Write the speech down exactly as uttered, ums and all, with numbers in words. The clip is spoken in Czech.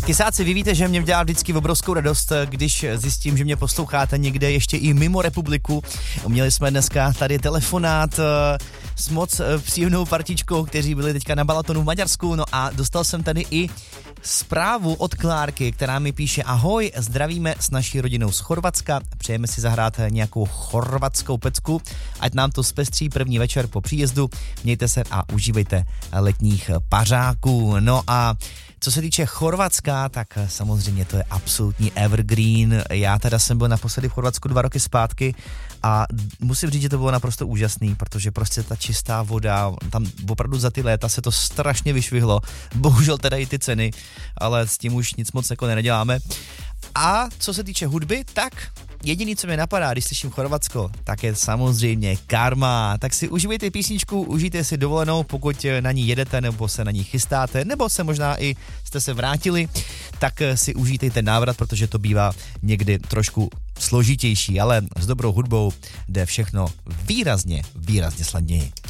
Kysáci, vy víte, že mě dělá vždycky obrovskou radost, když zjistím, že mě posloucháte někde ještě i mimo republiku. Měli jsme dneska tady telefonát s moc příjemnou partičkou, kteří byli teďka na Balatonu v Maďarsku, no a dostal jsem tady i zprávu od Klárky, která mi píše: ahoj, zdravíme s naší rodinou z Chorvatska, přejeme si zahrát nějakou chorvatskou pecku, ať nám to zpestří první večer po příjezdu, mějte se a užívejte letních pařáků. No a co se týče Chorvatska, tak samozřejmě to je absolutní evergreen. Já teda jsem byl naposledy v Chorvatsku dva roky zpátky a musím říct, že to bylo naprosto úžasný, protože prostě ta čistá voda, tam opravdu za ty léta se to strašně vyšvihlo. Bohužel teda i ty ceny, ale s tím už nic moc jako neděláme. A co se týče hudby, tak jediný, co mě napadá, když slyším Chorvatsko, tak je samozřejmě Karma. Tak si užívejte písničku, užijte si dovolenou, pokud na ní jedete, nebo se na ní chystáte, nebo se možná i jste se vrátili, tak si užijte ten návrat, protože to bývá někdy trošku složitější, ale s dobrou hudbou jde všechno výrazně, výrazně snadněji.